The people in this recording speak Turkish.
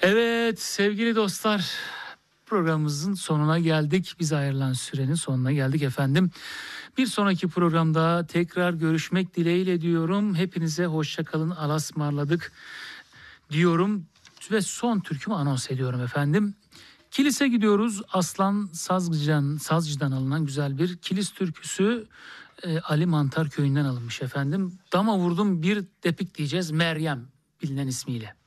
Evet sevgili dostlar, programımızın sonuna geldik. Bize ayrılan sürenin sonuna geldik efendim. Bir sonraki programda tekrar görüşmek dileğiyle diyorum. Hepinize hoşça kalın, Allah'a ısmarladık diyorum ve son türkümü anons ediyorum efendim. Kilise gidiyoruz. Aslan Sazcı'dan alınan güzel bir kilis türküsü. Ali Mantar köyünden alınmış efendim. Dama vurdum bir depik diyeceğiz, Meryem bilinen ismiyle.